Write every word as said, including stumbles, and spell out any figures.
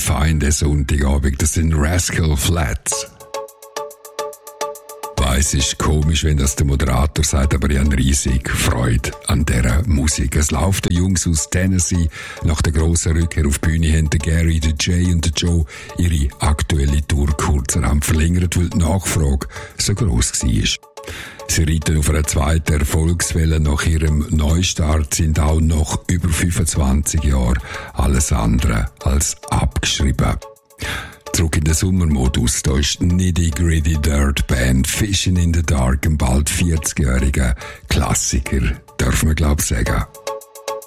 fein, der Sonntagabend. Das sind Rascal Flatts. Es ist komisch, wenn das der Moderator sagt, aber ich habe riesig Freude an dieser Musik. Es läuft die Jungs aus Tennessee. Nach der grossen Rückkehr auf die Bühne haben der Gary, der Jay und der Joe ihre aktuelle Tour kurzerhand verlängert, weil die Nachfrage so gross war. Sie reiten auf einer zweiten Erfolgswelle nach ihrem Neustart, sind auch nach über fünfundzwanzig Jahren alles andere als abgeschrieben. Zurück in den Sommermodus, da ist die Nitty Gritty Dirt Band Fishing in the Dark, ein bald vierzigjähriger Klassiker, darf man glaub sagen.